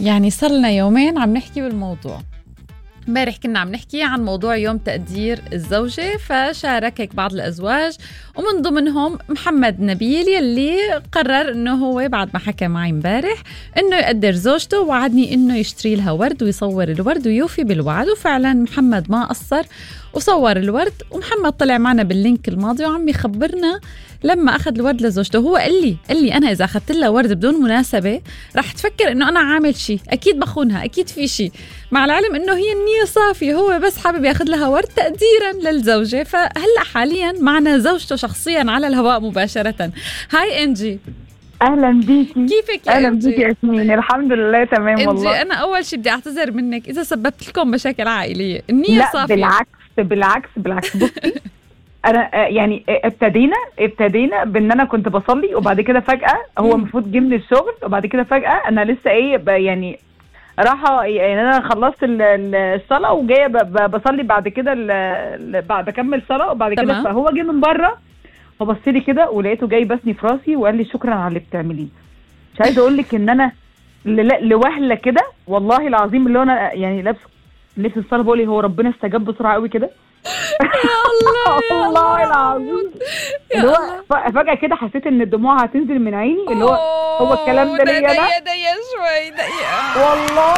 يعني صار لنا يومين عم نحكي بالموضوع. امبارح كنا عم نحكي عن موضوع يوم تقدير الزوجة، فشارك هيك بعض الأزواج ومن ضمنهم محمد نبيل يلي قرر انه هو بعد ما حكى معي امبارح انه يقدر زوجته، وعدني انه يشتري لها ورد ويصور الورد ويوفي بالوعد. وفعلا محمد ما قصر وصور الورد، ومحمد طلع معنا باللينك الماضي وعم يخبرنا لما أخذ الورد لزوجته. هو قال لي أنا إذا أخذت لها ورد بدون مناسبة رح تفكر إنه أنا عامل شيء، أكيد بخونها، أكيد في شيء، مع العلم إنه هي النية صافية، هو بس حابب ياخذ لها ورد تقديرا للزوجة. فهلأ حاليا معنا زوجته شخصيا على الهواء مباشرة. هاي إنجي. اهلا بيكي. كيفك يا اهلا إنجي؟ بيكي ياسمين. الحمد لله تمام إنجي والله. أنا أول شيء بدي أعتذر منك إذا سببت لكم مشاكل عائلية. النية لا صافية. بالعكس بصي انا يعني ابتدينا بان انا كنت بصلي، وبعد كده فجأة هو المفروض جه من الشغل، وبعد كده فجأة انا لسه يعني راحة، يعني انا خلصت الصلاة وجايه بصلي بعد كده بكمل صلاة، وبعد كده فهو جه من بره فبص لي كده ولقيته جاي بسني في راسي وقال لي شكرا على اللي بتعمليه. مش عايزه اقول لك ان انا لوهله كده والله العظيم اللي انا يعني لابس الصلاه بقول لي هو ربنا استجاب بسرعه قوي كده. يا الله والله العظيم اللي هو فجأة كده حسيت ان الدموع هتنزل من عيني، اللي هو الكلام ده ليا انا دقيقة شوي دقيقة والله.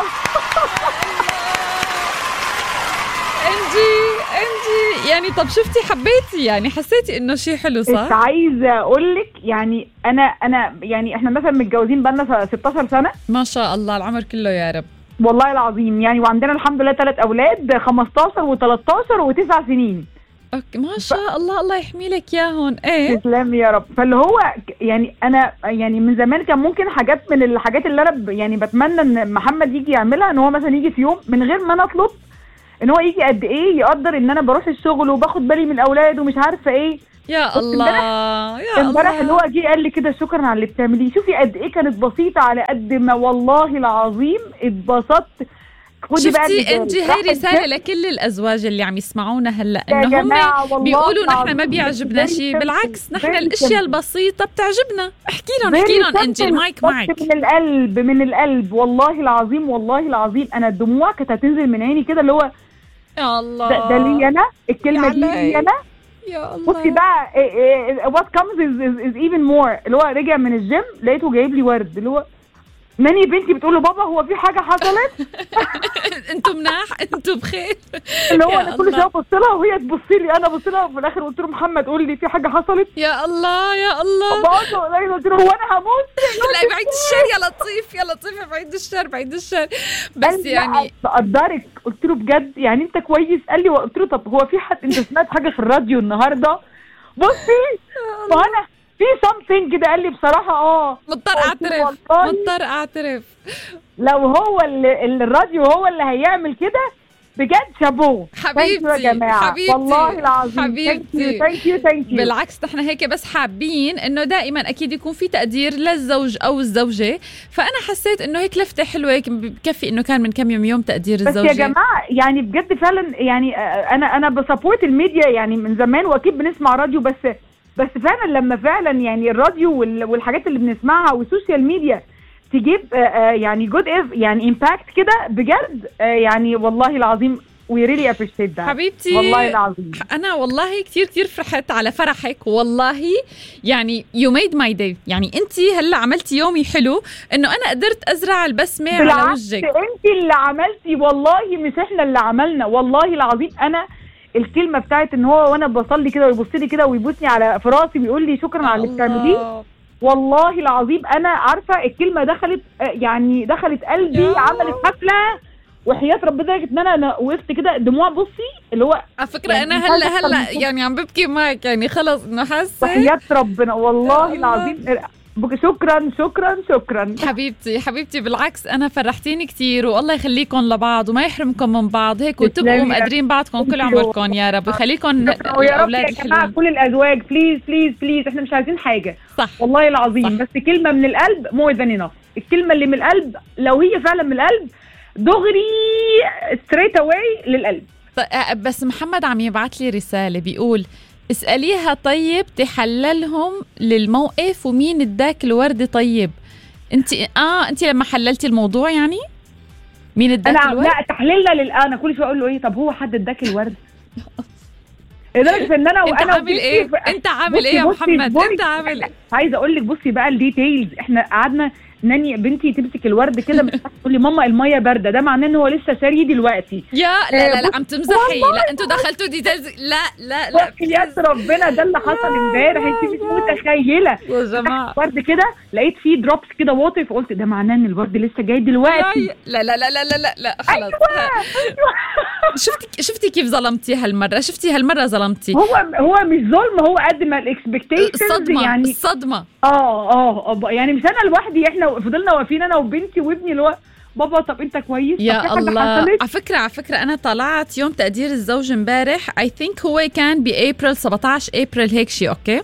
انجي يعني طب شفتي حبيتي يعني حسيتي انه شيء حلو صح؟ مش عايزه اقول لك يعني انا يعني احنا مثلا متجوزين بقالنا 16 سنه ما شاء الله، العمر كله يا رب والله العظيم يعني، وعندنا الحمد لله 3 اولاد 15 و13 و9 سنين. اوكي ما شاء الله، الله يحمي لك ياهن. ايه تسلمي يا رب. فاللي هو يعني انا يعني من زمان كان ممكن حاجات من الحاجات اللي انا يعني بتمنى ان محمد يجي يعملها، ان هو مثلا يجي في يوم من غير ما انا اطلب، ان هو يجي قد ايه يقدر ان انا بروح الشغل وباخد بالي من الاولاد ومش عارفه ايه. يا الله يا الله. امبارح اللي هو جه قال لي كده شكرا على اللي بتعمليه. شوفي قد ايه كانت بسيطه، على قد ما والله العظيم اتبسطت. خدي بقى شفتي انت هاي رساله لكل الازواج اللي عم يسمعونا هلا، انه هم بيقولوا نحن ما بيعجبنا شيء، بالعكس نحن الاشياء البسيطه بتعجبنا. احكي لهم انت المايك معك. من القلب والله العظيم انا الدموع كانت هتنزل من عيني كده، اللي هو يا الله ده لي انا، الكلمه دي لي انا يا الله. بصي بقى what comes is even more. اللي هو رجع من الجيم لقيته جايب لي ورد، اللي هو ناني بنتي بتقول له بابا هو في حاجه حصلت؟ انتوا مناح، انتوا بخير. اللي هو انا كل شويه ابص لها وهي تبص لي، انا ابص لها، وفي الاخر قلت له محمد قول لي في حاجه حصلت. يا الله يا الله. قلت له هو انا هموت؟ لا بعيد الشر يا لطيف يا لطيف، بعيد الشر بس يعني بقدرك. قلت له بجد يعني انت كويس؟ قال لي، قلت له طب هو في حد انت سمعت حاجه في الراديو النهارده؟ بصي وانا في something كده. قال لي بصراحه مضطر اعترف لو هو الراديو هو اللي هيعمل كده بجد شابوه. حبيبتي يا جماعه حبيبتي والله العظيم حبيبتي. ثانك يو بالعكس نحن هيك بس حابين انه دائما اكيد يكون في تقدير للزوج او الزوجه، فانا حسيت انه هيك لفته حلوه، بكفي انه كان من كم يوم تقدير الزوجه. بس يا جماعه يعني بجد فعلا يعني انا بسبورت الميديا يعني من زمان، واكيد بنسمع راديو، بس فعلا لما فعلا يعني الراديو والحاجات اللي بنسمعها والسوشيال ميديا تجيب يعني جود يعني امباكت كده بجد يعني والله العظيم we really appreciate that حبيبتي. والله العظيم انا والله كتير فرحت على فرحك والله، يعني you made my day. يعني انت هلا عملتي يومي حلو انه انا قدرت ازرع البسمه على وجهك. انت اللي عملتي والله، مش احنا اللي عملنا والله العظيم. انا الكلمه بتاعت ان هو وانا بصلي كده ويبص لي كده ويبوسني على فراسي ويقول لي شكرا على اللي بتعمليه، والله العظيم انا عارفه الكلمه دخلت قلبي، عملت حفله وحياه ربنا ان انا وقفت كده دموع. بصي اللي هو على فكره يعني انا هلا يعني عم ببكي معك، يعني خلص انه حاسه وحياه ربنا والله العظيم. شكرا حبيبتي بالعكس انا فرحتيني كتير، والله يخليكم لبعض وما يحرمكم من بعض هيك، وتبقوا مقدرين بعضكم كل عمركم يا رب، ويخليكم الاولاد الحلوين. كل الازواج بليز احنا مش عايزين حاجه صح والله العظيم صح. بس كلمه من القلب more than enough. الكلمه اللي من القلب لو هي فعلا من القلب دغري straight away للقلب. بس محمد عم يبعت لي رساله بيقول اسأليها طيب تحللهم للموقف ومين اداك الورد. طيب انت لما حللتي الموضوع يعني مين اداك الورد؟ لا تحليلنا انا كل شويه اقول له ايه، طب هو حد اداك الورد؟ لدرجه ان انا انت عامل ايه؟ انت عامل ايه يا محمد؟ انت عامل ايه؟ عايزه اقول لك بصي بقى الديتيلز. احنا قعدنا ناني بنتي تمسك الورد كده تقول لي ماما الميه بارده، ده معناه ان هو لسه شاري دلوقتي. يا لا عم تمزحي. لا انتوا دخلتوا ديتيلز. لا يا ربنا ده اللي حصل امبارح. انت مش متخيله يا جماعه. ورد كده لقيت فيه دروبس كده واطي، فقلت ده معناه ان الورد لسه جاي دلوقتي. لا خلاص. أيوة. شفتي كيف ظلمتي هالمره؟ ظلمتي. هو مش ظلم، هو قد ما الاكسبكتيشنز يعني الصدمه. يعني مش انا لوحدي، احنا فضلنا واقفين انا وبنتي وابني اللي هو بابا طب انت كويس؟ يا الله. على فكره انا طلعت يوم تقدير الزوج امبارح، اي ثينك هو كان بأبريل 17 ابريل هيك شيء. اوكي،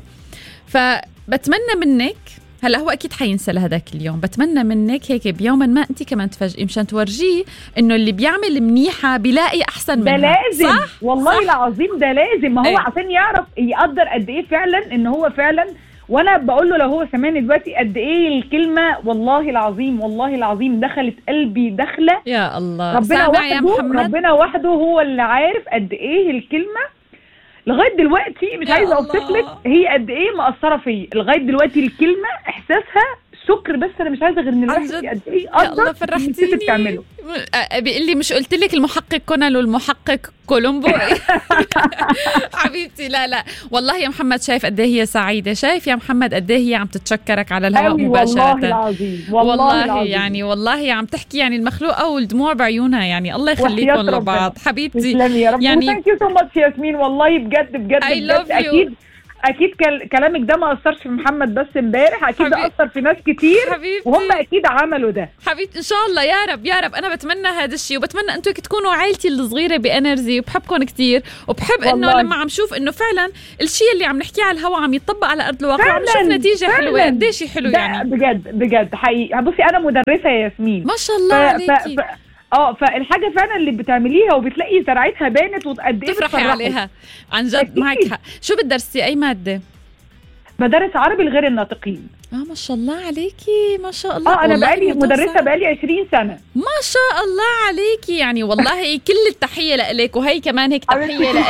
فبتمنى منك هلا هو اكيد حينسى لهداك اليوم، بتمنى منك هيك بيوما ما انت كمان تفاجئي مشان تورجيه انه اللي بيعمل منيحه بيلاقي احسن منها. ده لازم صح؟ والله العظيم ده لازم. ما هو عشان يعرف يقدر قد ايه فعلا ان هو فعلا. وانا بقول له لو هو سامعني دلوقتي قد ايه الكلمه والله العظيم دخلت قلبي دخله. يا الله. ربنا وحده هو اللي عارف قد ايه الكلمه لغايه دلوقتي. مش عايزه اوصف لك هي قد ايه مأثره فيا لغايه دلوقتي. الكلمه احساسها شكر، بس انا مش عايزه غير ان الواحد قد ايه الله فرحتيني بتعمله. بيقول لي مش قلت لك المحقق كونان والمحقق كولومبو؟ حبيبتي لا والله يا محمد شايف قد ايه هي سعيده، شايف يا محمد قد ايه هي عم تتشكرك على الهواء مباشره. والله العظيم والله يعني والله عم تحكي يعني المخلوقه والدموع بعيونها. يعني الله يخليكم لبعض حبيبتي. تسلمي يا رب. يعني ثانك يو سو ماتش ياسمين، والله بجد اكيد كلامك ده ما اثرش في محمد بس امبارح، اكيد اثر في ناس كتير حبيبتي. وهم اكيد عملوا ده حبيبتي. ان شاء الله يا رب انا بتمنى هذا الشيء، وبتمنى انتم تكونوا عائلتي الصغيره بانرجي، وبحبكم كتير، وبحب انه لما عم شوف انه فعلا الشيء اللي عم نحكيه على الهواء عم يطبق على ارض الواقع، وعم نشوف نتيجه حلوه. قديش حلو يعني بجد حقيقي. بصي انا مدرسه يا ياسمين ما شاء الله عليكي. فالحاجه فعلا اللي بتعمليها وبتلاقي زرعتها بانت وقد ايه تفرحي عليها عن جد. معك حق. شو بتدرسي؟ اي ماده؟ بدرس عربي لغير الناطقين. ما شاء الله عليكي ما شاء الله. انا بقالي مدرسه بقالي 20 سنه ما شاء الله عليكي. يعني والله كل التحيه لك، وهي كمان هيك تحيه لك.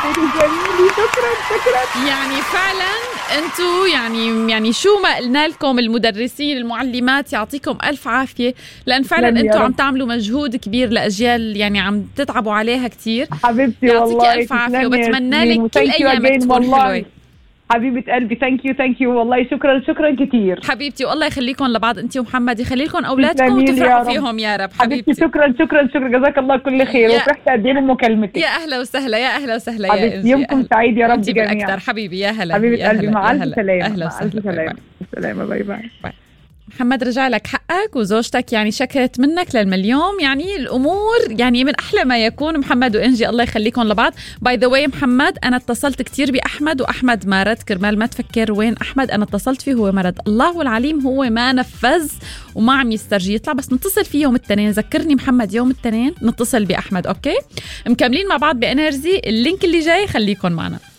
شكرا. يعني فعلا انتوا يعني شو ما قلنا لكم البدرسين المعلمات يعطيكم الف عافيه، لان فعلا انتوا عم تعملوا مجهود كبير لاجيال يعني عم تتعبوا عليها كتير. حبيبتي والله يعطيكي الف عافيه، وبتمنى لك كل ايامك تكون حلوه. حبيبة قلبي ثانك يو والله شكرا كتير حبيبتي، والله يخليكم لبعض انت ومحمد، يخلي لكم اولادكم وتفرحوا فيهم يا رب. حبيبتي شكرا جزاك الله كل خير، وفرحت قد ايه من مكالمتك. يا اهلا وسهلا يا حبيبتي. يومكم سعيد يا رب جميعا. اكثر حبيبي. يا هلا حبيبة قلبي، مع الف سلامه. اهلا وسهلا. سلامه. باي. محمد رجع لك حقك، وزوجتك يعني شكرت منك للمليون. يعني الامور يعني من احلى ما يكون. محمد وانجي الله يخليكم لبعض. باي ذا واي محمد انا اتصلت كتير باحمد، واحمد ما رد. كرمال ما تفكر وين احمد، انا اتصلت فيه هو ما رد. الله العليم هو ما نفذ وما عم يسترجي يطلع. بس نتصل فيه يوم الاثنين، ذكرني محمد يوم الاثنين نتصل باحمد. اوكي مكملين مع بعض بانرجي. اللينك اللي جاي خليكم معنا.